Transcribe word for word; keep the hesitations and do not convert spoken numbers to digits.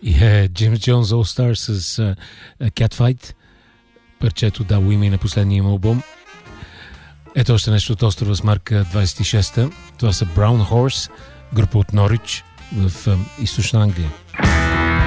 И е Джеймс Джонс All Stars с uh, Catfight. Парчето дало име на последния им албум. Ето още нещо от острова с марка двайсет и шеста. Това са Brown Horse, група от Норич в uh, източна Англия.